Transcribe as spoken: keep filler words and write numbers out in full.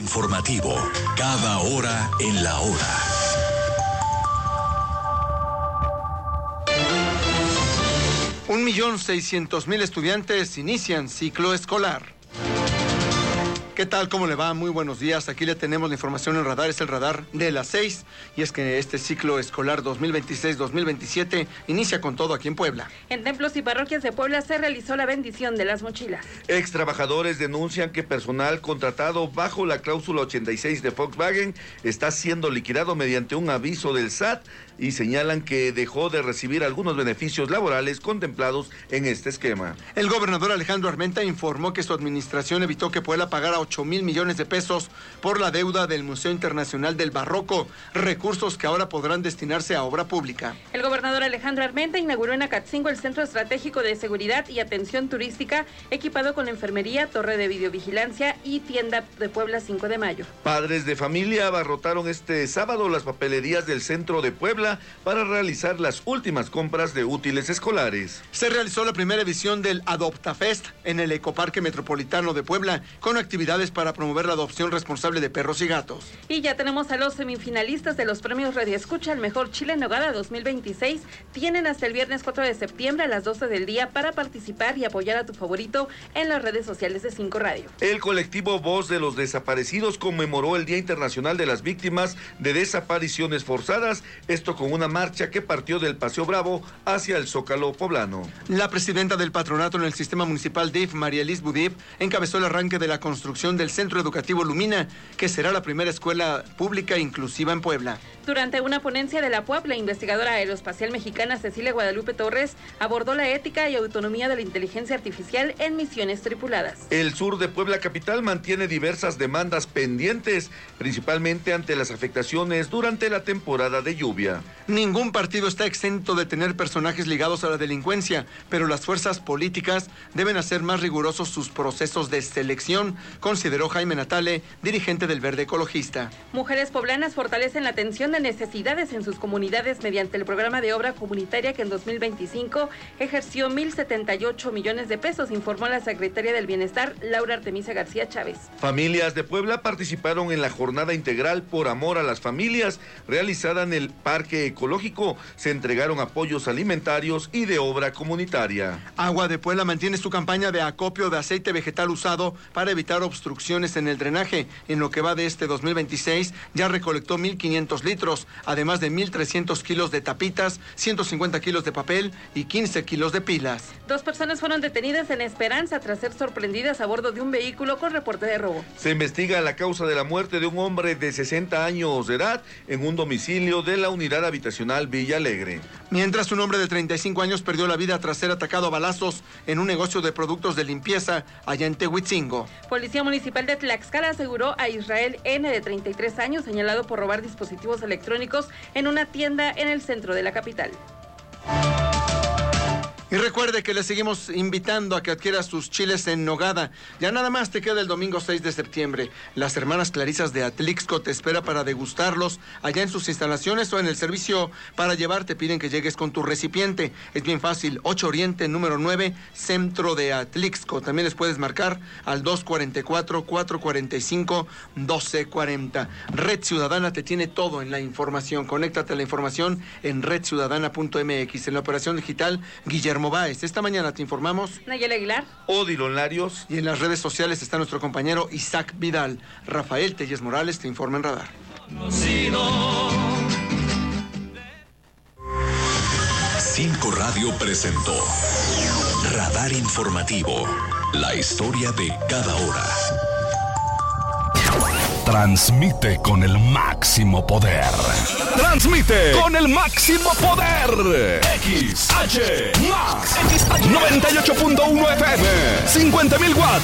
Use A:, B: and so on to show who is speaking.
A: informativo, cada hora en la hora.
B: Un millón seiscientos mil estudiantes inician ciclo escolar. ¿Qué tal? ¿Cómo le va? Muy buenos días. Aquí le tenemos la información en radar. Es el radar de las seis. Y es que este ciclo escolar dos mil veintiséis dos mil veintisiete inicia con todo aquí en Puebla.
C: En templos y parroquias de Puebla se realizó la bendición de las mochilas.
D: Ex trabajadores denuncian que personal contratado bajo la cláusula ochenta y seis de Volkswagen está siendo liquidado mediante un aviso del S A T y señalan que dejó de recibir algunos beneficios laborales contemplados en este esquema.
B: El gobernador Alejandro Armenta informó que su administración evitó que Puebla pagara ocho mil millones de pesos por la deuda del Museo Internacional del Barroco, recursos que ahora podrán destinarse a obra pública.
C: El gobernador Alejandro Armenta inauguró en Acatzingo el Centro Estratégico de Seguridad y Atención Turística, equipado con enfermería, torre de videovigilancia y tienda de Puebla cinco de mayo.
D: Padres de familia abarrotaron este sábado las papelerías del centro de Puebla para realizar las últimas compras de útiles escolares.
B: Se realizó la primera edición del AdoptaFest en el Ecoparque Metropolitano de Puebla, con actividades para promover la adopción responsable de perros y gatos.
C: Y ya tenemos a los semifinalistas de los premios Radio Escucha, el mejor Chile en Nogada dos mil veintiséis. Tienen hasta el viernes cuatro de septiembre a las doce del día para participar y apoyar a tu favorito en las redes sociales de Cinco Radio.
D: El colectivo Voz de los Desaparecidos conmemoró el Día Internacional de las Víctimas de Desapariciones Forzadas, esto con una marcha que partió del Paseo Bravo hacia el Zócalo poblano.
B: La presidenta del patronato en el sistema municipal D I F, María Liz Budip, encabezó el arranque de la construcción del Centro Educativo Lumina, que será la primera escuela pública inclusiva en Puebla.
C: Durante una ponencia de la P U A P, la investigadora aeroespacial mexicana Cecilia Guadalupe Torres abordó la ética y autonomía de la inteligencia artificial en misiones tripuladas.
D: El sur de Puebla capital mantiene diversas demandas pendientes, principalmente ante las afectaciones durante la temporada de lluvia.
B: Ningún partido está exento de tener personajes ligados a la delincuencia, pero las fuerzas políticas deben hacer más rigurosos sus procesos de selección, consideró Jaime Natale, dirigente del Verde Ecologista.
C: Mujeres poblanas fortalecen la atención de necesidades en sus comunidades mediante el programa de obra comunitaria que en dos mil veinticinco ejerció mil setenta y ocho millones de pesos, informó la secretaria del Bienestar, Laura Artemisa García Chávez.
D: Familias de Puebla participaron en la jornada integral por amor a las familias, realizada en el Parque Ecológico. Se entregaron apoyos alimentarios y de obra comunitaria.
B: Agua de Puebla mantiene su campaña de acopio de aceite vegetal usado para evitar obstrucciones en el drenaje. En lo que va de este dos mil veintiséis, ya recolectó mil quinientos litros, además de mil trescientos kilos de tapitas, ciento cincuenta kilos de papel y quince kilos de pilas.
C: Dos personas fueron detenidas en Esperanza tras ser sorprendidas a bordo de un vehículo con reporte de robo.
D: Se investiga la causa de la muerte de un hombre de sesenta años de edad en un domicilio de la unidad habitacional Villa Alegre.
B: Mientras un hombre de treinta y cinco años perdió la vida tras ser atacado a balazos en un negocio de productos de limpieza allá en Tehuitzingo.
C: Policía Municipal de Tlaxcala aseguró a Israel N, de treinta y tres años, señalado por robar dispositivos electrónicos en una tienda en el centro de la capital.
B: Y recuerde que le seguimos invitando a que adquiera sus chiles en nogada. Ya nada más te queda el domingo seis de septiembre. Las hermanas Clarisas de Atlixco te espera para degustarlos allá en sus instalaciones o en el servicio para llevar. Te piden que llegues con tu recipiente. Es bien fácil. ocho Oriente, número nueve, centro de Atlixco. También les puedes marcar al dos cuatro cuatro, cuatro cuatro cinco, uno dos cuatro cero. Red Ciudadana te tiene todo en la información. Conéctate a la información en red ciudadana punto m x. En la operación digital, Guillermo Báez. Esta mañana te informamos
C: Nayela Aguilar,
D: Odilon Larios,
B: y en las redes sociales está nuestro compañero Isaac Vidal. Rafael Telles Morales te informa en Radar.
A: Cinco Radio presentó Radar Informativo, la historia de cada hora. Transmite con el máximo poder. Transmite con el máximo poder. X H Max noventa y ocho punto uno F M, cincuenta mil watts.